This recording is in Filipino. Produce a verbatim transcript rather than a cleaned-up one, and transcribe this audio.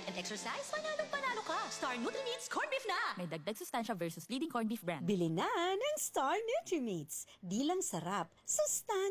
diet and exercise, panalong panalo ka. Star Nutri-Meats Corned Beef na! May dagdag sustansya versus leading corned beef brand. Bili na ng Star Nutri-Meats. Di lang sarap, sustansya.